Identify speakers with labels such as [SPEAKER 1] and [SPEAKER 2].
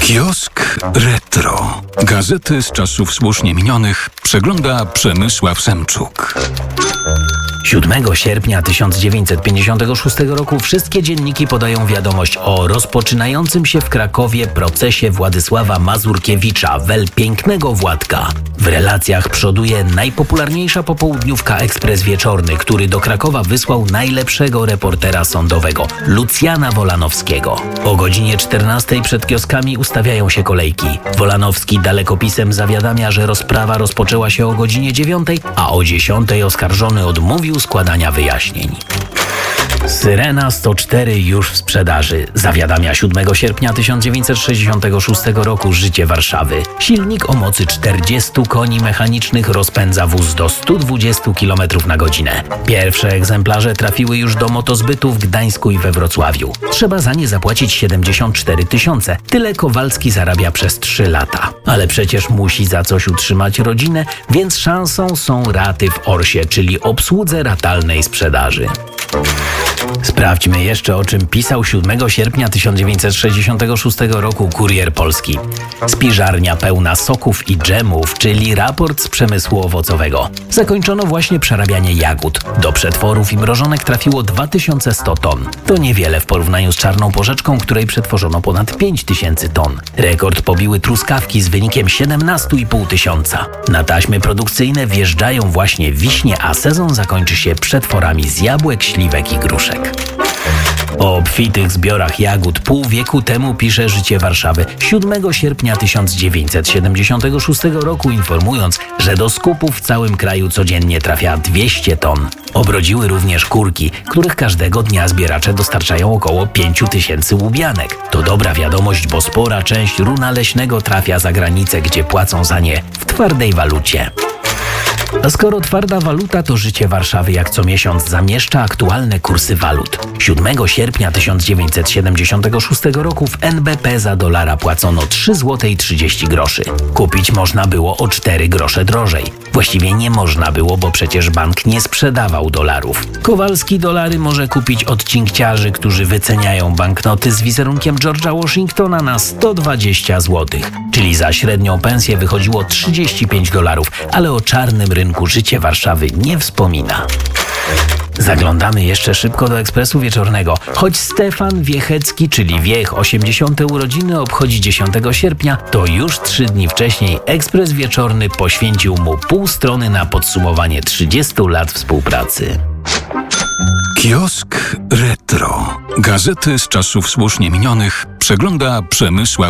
[SPEAKER 1] Kiosk Retro. Gazety z czasów słusznie minionych przegląda Przemysław Semczuk.
[SPEAKER 2] 7 sierpnia 1956 roku wszystkie dzienniki podają wiadomość o rozpoczynającym się w Krakowie procesie Władysława Mazurkiewicza, wel pięknego Władka. W relacjach przoduje najpopularniejsza popołudniówka Ekspres Wieczorny, który do Krakowa wysłał najlepszego reportera sądowego, Lucjana Wolanowskiego. O godzinie 14 przed kioskami ustawiają się kolejki. Wolanowski dalekopisem zawiadamia, że rozprawa rozpoczęła się o godzinie 9, a o 10 oskarżony odmówił składania wyjaśnień. Syrena 104 już w sprzedaży, zawiadamia 7 sierpnia 1966 roku Życie Warszawy. Silnik o mocy 40 koni mechanicznych rozpędza wóz do 120 km na godzinę. Pierwsze egzemplarze trafiły już do motozbytu w Gdańsku i we Wrocławiu. Trzeba za nie zapłacić 74 000. Tyle Kowalski zarabia przez 3 lata. Ale przecież musi za coś utrzymać rodzinę, więc szansą są raty w Orsie, czyli obsłudze ratalnej sprzedaży. Sprawdźmy jeszcze, o czym pisał 7 sierpnia 1966 roku Kurier Polski. Spiżarnia pełna soków i dżemów, czyli raport z przemysłu owocowego. Zakończono właśnie przerabianie jagód. Do przetworów i mrożonek trafiło 2100 ton. To niewiele w porównaniu z Czarną Porzeczką, której przetworzono ponad 5000 ton. Rekord pobiły truskawki z wynikiem 17 500. Na taśmy produkcyjne wjeżdżają właśnie wiśnie, a sezon zakończy się przetworami z jabłek, śliwek i gruszek. O obfitych zbiorach jagód pół wieku temu pisze Życie Warszawy 7 sierpnia 1976 roku, informując, że do skupów w całym kraju codziennie trafia 200 ton. Obrodziły również kurki, których każdego dnia zbieracze dostarczają około 5000 łubianek. To dobra wiadomość, bo spora część runa leśnego trafia za granicę, gdzie płacą za nie w twardej walucie. A skoro twarda waluta, to Życie Warszawy jak co miesiąc zamieszcza aktualne kursy walut. 7 sierpnia 1976 roku w NBP za dolara płacono 3,30 zł. Kupić można było o 4 grosze drożej. Właściwie nie można było, bo przecież bank nie sprzedawał dolarów. Kowalski dolary może kupić od cinkciarzy, którzy wyceniają banknoty z wizerunkiem George'a Washingtona na 120 zł. Czyli za średnią pensję wychodziło $35, ale o czarnym rynku Życie Warszawy nie wspomina. Zaglądamy jeszcze szybko do Ekspresu Wieczornego. Choć Stefan Wiechecki, czyli Wiech, 80. urodziny obchodzi 10 sierpnia, to już 3 dni wcześniej Ekspres Wieczorny poświęcił mu pół strony na podsumowanie 30 lat współpracy.
[SPEAKER 1] Kiosk Retro. Gazety z czasów słusznie minionych przegląda Przemysław